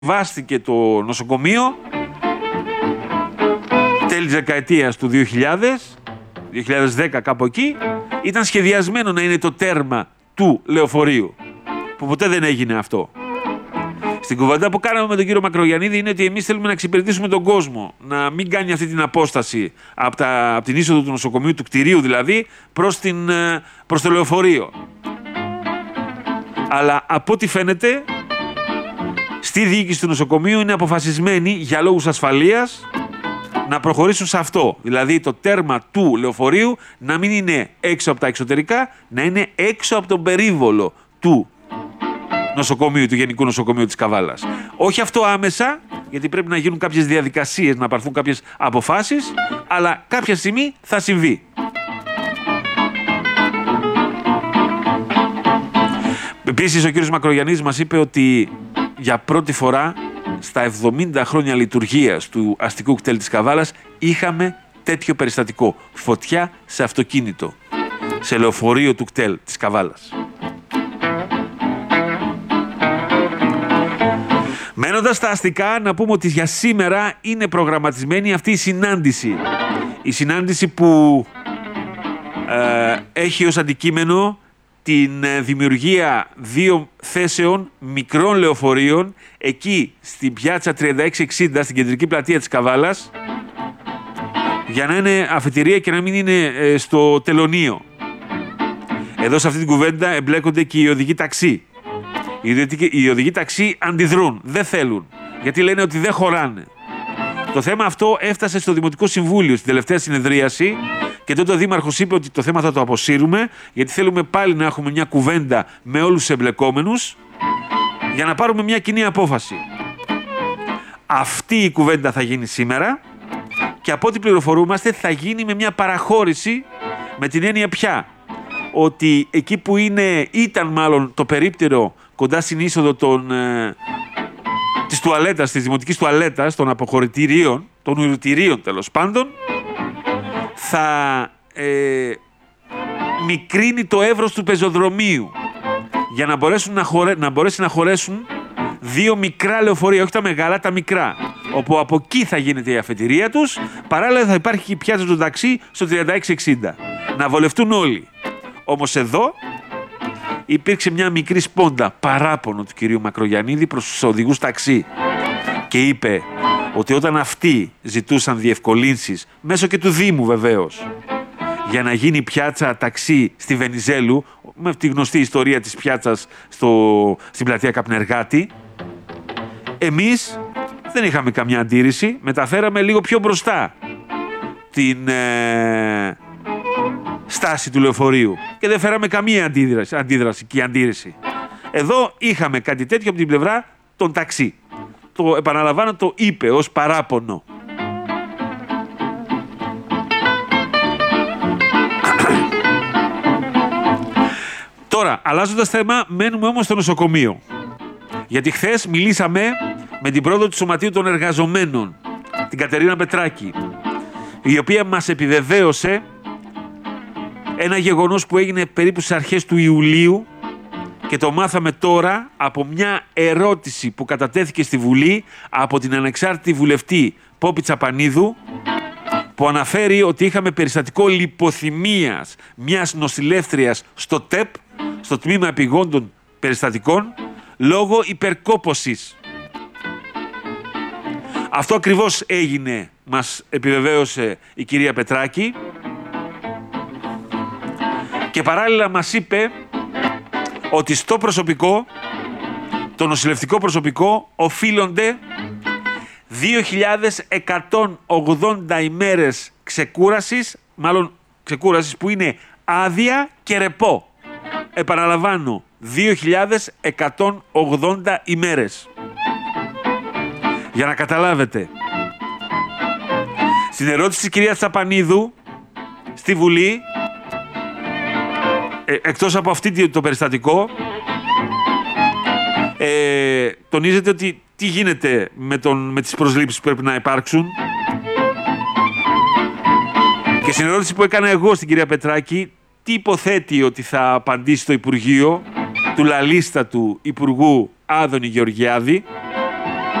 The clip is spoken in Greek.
βάστηκε το νοσοκομείο τέλη της δεκαετίας του 2010 κάπου εκεί, ήταν σχεδιασμένο να είναι το τέρμα του λεωφορείου, που ποτέ δεν έγινε αυτό. Στην κουβέντα που κάναμε με τον κύριο Μακρογιαννίδη είναι ότι εμείς θέλουμε να εξυπηρετήσουμε τον κόσμο, να μην κάνει αυτή την απόσταση από την είσοδο του νοσοκομείου, του κτηρίου δηλαδή, προς το λεωφορείο. Αλλά από ό,τι φαίνεται, στη διοίκηση του νοσοκομείου είναι αποφασισμένοι για λόγους ασφαλείας να προχωρήσουν σε αυτό. Δηλαδή το τέρμα του λεωφορείου να μην είναι έξω από τα εξωτερικά, να είναι έξω από τον περίβολο του νοσοκομείου, του Γενικού Νοσοκομείου της Καβάλας. Όχι αυτό άμεσα, γιατί πρέπει να γίνουν κάποιες διαδικασίες, να πάρθουν κάποιες αποφάσεις, αλλά κάποια στιγμή θα συμβεί. Επίσης, ο κ. Μακρογιαννίδης μας είπε ότι για πρώτη φορά στα 70 χρόνια λειτουργίας του αστικού κτέλ της Καβάλας είχαμε τέτοιο περιστατικό. Φωτιά σε αυτοκίνητο, σε λεωφορείο του κτέλ της Καβάλας. Μένοντας στα αστικά, να πούμε ότι για σήμερα είναι προγραμματισμένη αυτή η συνάντηση. Η συνάντηση που έχει ως αντικείμενο την δημιουργία 2 θέσεων μικρών λεωφορείων εκεί στην πιάτσα 3660, στην κεντρική πλατεία της Καβάλας, για να είναι αφετηρία και να μην είναι στο τελωνείο. Εδώ σε αυτή την κουβέντα εμπλέκονται και οι οδηγοί ταξί. Οι οδηγοί ταξί αντιδρούν, δεν θέλουν, γιατί λένε ότι δεν χωράνε. Το θέμα αυτό έφτασε στο Δημοτικό Συμβούλιο στην τελευταία συνεδρίαση και τότε ο Δήμαρχος είπε ότι το θέμα θα το αποσύρουμε, γιατί θέλουμε πάλι να έχουμε μια κουβέντα με όλους τους εμπλεκόμενους για να πάρουμε μια κοινή απόφαση. Αυτή η κουβέντα θα γίνει σήμερα και από ό,τι πληροφορούμαστε θα γίνει με μια παραχώρηση, με την έννοια πια ότι εκεί που ήταν μάλλον το περίπτερο κοντά στην είσοδο της τουαλέτας, της δημοτικής τουαλέτας, των αποχωρητηρίων, των ουρητηρίων τέλος πάντων, θα μικρύνει το εύρος του πεζοδρομίου για να μπορέσει να χωρέσουν 2 μικρά λεωφορεία, όχι τα μεγάλα, τα μικρά, όπου από εκεί θα γίνεται η αφετηρία τους, παράλληλα θα υπάρχει και η πιάτσα του ταξί στο 3660. Να βολευτούν όλοι. Όμως εδώ υπήρξε μια μικρή σπόντα, παράπονο του κυρίου Μακρογιαννίδη προς τους οδηγούς ταξί, και είπε ότι όταν αυτοί ζητούσαν διευκολύνσεις, μέσω και του Δήμου βεβαίως, για να γίνει πιάτσα ταξί στη Βενιζέλου, με τη γνωστή ιστορία της πιάτσας στην πλατεία Καπνεργάτη, εμείς δεν είχαμε καμιά αντίρρηση, μεταφέραμε λίγο πιο μπροστά την στάση του λεωφορείου και δεν φέραμε καμία αντίδραση και αντίρρηση. Εδώ είχαμε κάτι τέτοιο από την πλευρά των ταξί. Το επαναλαμβάνω, το είπε ως παράπονο. Τώρα, αλλάζοντας θέμα, μένουμε όμως στο νοσοκομείο. Γιατί χθες μιλήσαμε με την πρόεδρο του Σωματείου των Εργαζομένων, την Κατερίνα Πετράκη, η οποία μας επιβεβαίωσε ένα γεγονός που έγινε περίπου στις αρχές του Ιουλίου και το μάθαμε τώρα από μια ερώτηση που κατατέθηκε στη Βουλή από την ανεξάρτητη βουλευτή Πόπη Τσαπανίδου, που αναφέρει ότι είχαμε περιστατικό λιποθυμίας μιας νοσηλεύτριας στο ΤΕΠ, στο Τμήμα Επιγόντων Περιστατικών, λόγω υπερκόπωσης. Αυτό ακριβώς έγινε, μας επιβεβαίωσε η κυρία Πετράκη, και παράλληλα μας είπε ότι στο προσωπικό, το νοσηλευτικό προσωπικό, οφείλονται 2.180 ημέρες ξεκούρασης, μάλλον ξεκούρασης που είναι άδεια και ρεπό. Επαναλαμβάνω, 2.180 ημέρες. Για να καταλάβετε. Στην ερώτηση της κυρίας Τσαπανίδου στη Βουλή, εκτός από αυτή το περιστατικό, τονίζεται ότι τι γίνεται με τις προσλήψεις που πρέπει να υπάρξουν. Και στην ερώτηση που έκανα εγώ στην κυρία Πετράκη, τι υποθέτει ότι θα απαντήσει το Υπουργείο του λαλίστατου Υπουργού Άδωνη Γεωργιάδη,